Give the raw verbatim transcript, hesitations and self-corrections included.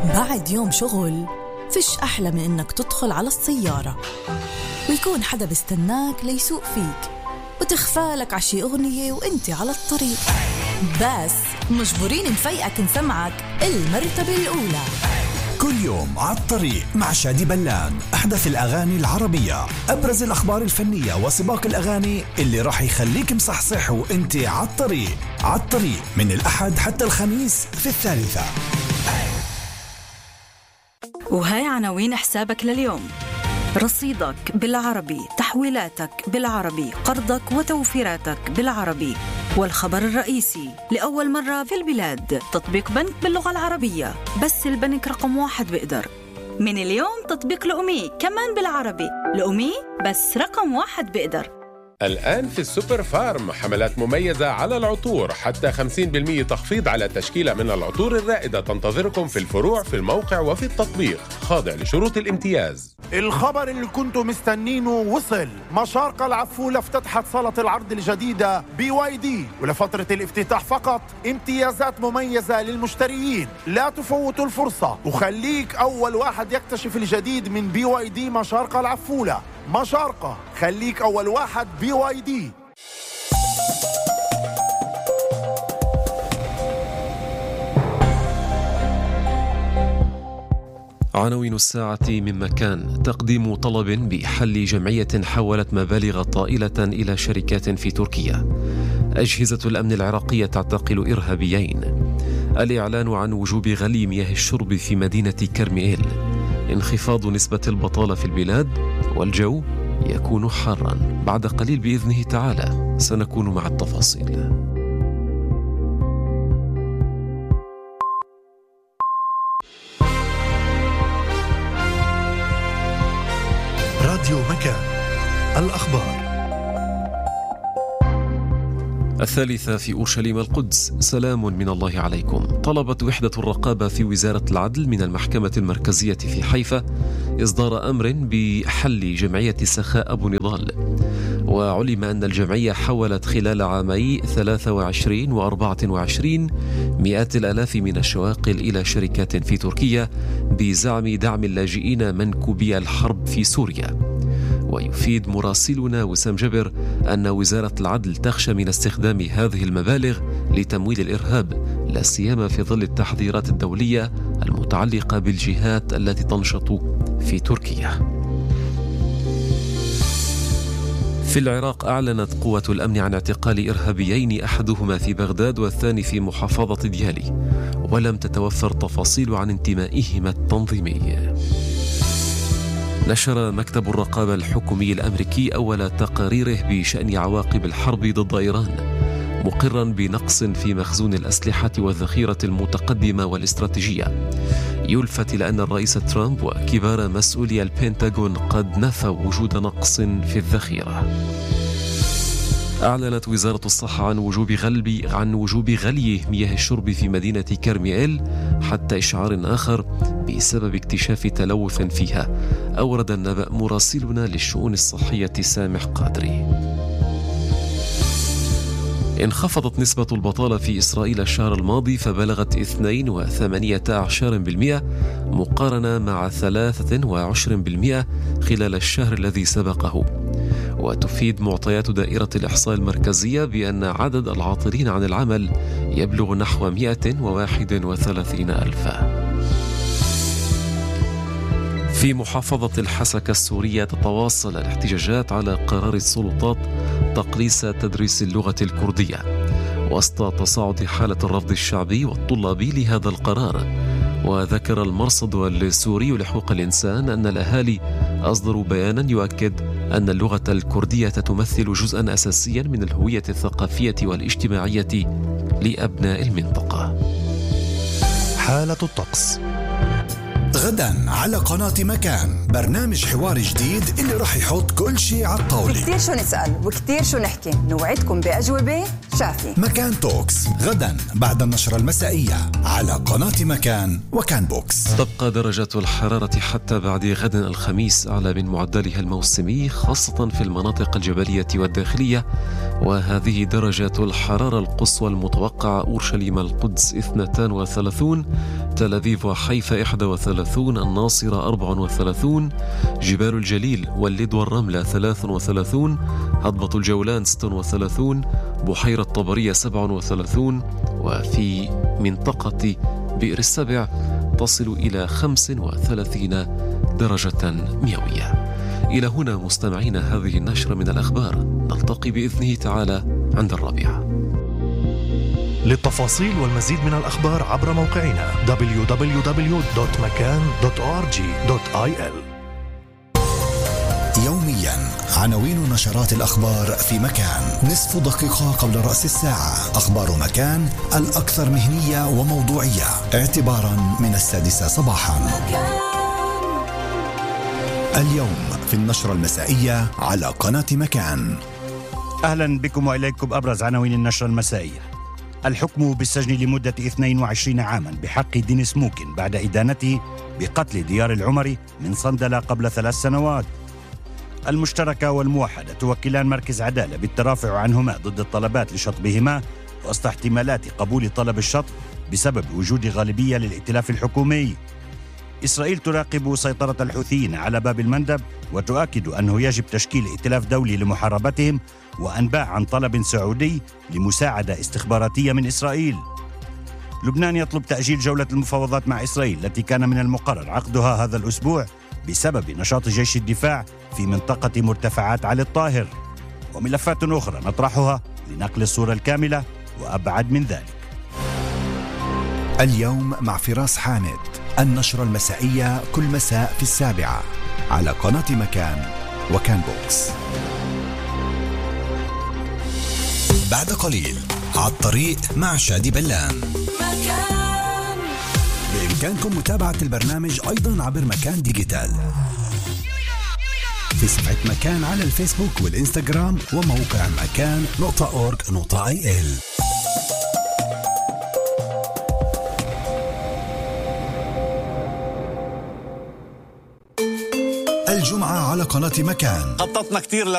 بعد يوم شغل فيش أحلى من إنك تدخل على السيارة ويكون حدا بيستناك ليسوق فيك وتخفالك عشي أغنية وإنت على الطريق، بس مجبورين نفيقك نسمعك المرتبة الأولى. كل يوم على الطريق مع شادي بلان، أحدث الأغاني العربية، أبرز الأخبار الفنية وسباق الأغاني اللي راح يخليك مصحصح وإنت على الطريق. على الطريق من الأحد حتى الخميس في الثالثة. وهاي عناوين حسابك لليوم: رصيدك بالعربي، تحويلاتك بالعربي، قرضك وتوفيراتك بالعربي. والخبر الرئيسي: لأول مرة في البلاد تطبيق بنك باللغة العربية، بس البنك رقم واحد بيقدر. من اليوم تطبيق لأمي كمان بالعربي، لأمي بس رقم واحد بيقدر. الآن في السوبر فارم حملات مميزة على العطور، حتى خمسين بالمئة تخفيض على تشكيلة من العطور الرائدة تنتظركم في الفروع في الموقع وفي التطبيق، خاضع لشروط الامتياز. الخبر اللي كنتوا مستنينه وصل. مشارقة العفولة افتتحت صالة العرض الجديدة بي واي دي، ولفترة الافتتاح فقط امتيازات مميزة للمشتريين. لا تفوتوا الفرصة وخليك أول واحد يكتشف الجديد من بي واي دي مشارقة العفولة. مشارقة، خليك أول واحد بي واي دي. عناوين الساعة من مكان: تقديم طلب بحل جمعية حولت مبالغ طائلة إلى شركات في تركيا. أجهزة الأمن العراقية تعتقل إرهابيين. الإعلان عن وجوب غلي مياه الشرب في مدينة كرميل. انخفاض نسبة البطالة في البلاد. والجو يكون حارا. بعد قليل بإذنه تعالى سنكون مع التفاصيل. راديو مكان، الأخبار. الثالثة في أورشليم القدس. سلام من الله عليكم. طلبت وحدة الرقابة في وزارة العدل من المحكمة المركزية في حيفا إصدار أمر بحل جمعية سخاء أبو نضال. وعلم أن الجمعية حولت خلال عامي ثلاثة وعشرين وأربعة وعشرين مئات الآلاف من الشواقل إلى شركات في تركيا بزعم دعم اللاجئين منكوبي الحرب في سوريا. ويفيد مراسلنا وسام جبر أن وزارة العدل تخشى من استخدام هذه المبالغ لتمويل الإرهاب، لا سيما في ظل التحذيرات الدولية المتعلقة بالجهات التي تنشط في تركيا. في العراق أعلنت قوة الأمن عن اعتقال إرهابيين، أحدهما في بغداد والثاني في محافظة ديالي، ولم تتوفر تفاصيل عن انتمائهما التنظيمي. نشر مكتب الرقابة الحكومي الأمريكي أول تقاريره بشأن عواقب الحرب ضد إيران، مقرا بنقص في مخزون الأسلحة والذخيرة المتقدمة والاستراتيجية. يلفت إلى أن الرئيس ترامب وكبار مسؤولي البنتاغون قد نفوا وجود نقص في الذخيرة. أعلنت وزارة الصحة عن وجوب غلب عن وجوب غلي مياه الشرب في مدينة كرميل حتى إشعار آخر بسبب اكتشاف تلوث فيها. أورد النبأ مراسلنا للشؤون الصحية سامح قادري. انخفضت نسبة البطالة في إسرائيل الشهر الماضي فبلغت اثنين وثمانية عشر بالمئة مقارنة مع ثلاثة وعشرين بالمئة خلال الشهر الذي سبقه. وتفيد معطيات دائرة الإحصاء المركزية بأن عدد العاطلين عن العمل يبلغ نحو مئة وواحد وثلاثين ألفا. في محافظة الحسكة السورية تتواصل الاحتجاجات على قرار السلطات تقليص تدريس اللغة الكردية وسط تصاعد حالة الرفض الشعبي والطلابي لهذا القرار. وذكر المرصد السوري لحقوق الإنسان أن الأهالي أصدروا بيانا يؤكد أن اللغة الكردية تمثل جزءا أساسيا من الهوية الثقافية والاجتماعية لأبناء المنطقة. حالة الطقس. غدا على قناة مكان، برنامج حوار جديد اللي راح يحط كل شيء على الطاولة. كتير شو نسأل وكتير شو نحكي، نوعدكم بأجوبة شافي. مكان توكس غدا بعد النشرة المسائية على قناة مكان وكان بوكس. تبقى درجات الحرارة حتى بعد غد الخميس أعلى من معدلها الموسمي، خاصة في المناطق الجبلية والداخلية، وهذه درجات الحرارة القصوى المتوقعة: أورشليم القدس اثنتان وثلاثون، تل أبيب وحيفا إحدى وثلاثون، الناصرة أربع وثلاثون، جبال الجليل واللد والرملة ثلاث وثلاثون، هضبة الجولان ست وثلاثون، بحيرة طبرية سبع وثلاثون، وفي منطقة بئر السبع تصل إلى خمس وثلاثين درجة مئوية. إلى هنا مستمعينا هذه النشرة من الأخبار، نلتقي بإذنه تعالى عند الرابعة. للتفاصيل والمزيد من الأخبار عبر موقعنا دبليو دبليو دبليو دوت مكان دوت أو آر جي دوت آي إل. يوميا عناوين نشرات الأخبار في مكان، نصف دقيقة قبل رأس الساعة. أخبار مكان الأكثر مهنية وموضوعية اعتبارا من السادسة صباحا. اليوم في النشرة المسائية على قناة مكان. أهلا بكم وإليكم أبرز عناوين النشرة المسائية. الحكم بالسجن لمدة اثنين وعشرين عاما بحق دينيس موكن بعد إدانته بقتل ديار العمري من صندلة قبل ثلاث سنوات. المشتركة والموحدة توكلان مركز عدالة بالترافع عنهما ضد الطلبات لشطبهما وسط احتمالات قبول طلب الشطب بسبب وجود غالبية للائتلاف الحكومي. إسرائيل تراقب سيطرة الحوثيين على باب المندب وتؤكد أنه يجب تشكيل ائتلاف دولي لمحاربتهم، وأنباء عن طلب سعودي لمساعدة استخباراتية من إسرائيل. لبنان يطلب تأجيل جولة المفاوضات مع إسرائيل التي كان من المقرر عقدها هذا الأسبوع بسبب نشاط جيش الدفاع في منطقة مرتفعات علي الطاهر. وملفات أخرى نطرحها لنقل الصورة الكاملة وأبعد من ذلك. اليوم مع فراس حامد، النشرة المسائية كل مساء في السابعة على قناة مكان وكان بوكس. بعد قليل على الطريق مع شادي بلان. مكان. بإمكانكم متابعة البرنامج أيضا عبر مكان ديجيتال في صفحة مكان على الفيسبوك والإنستغرام وموقع مكان نقطة أورج نقطة آي إل. الجمعة على قناة مكان خططنا كتير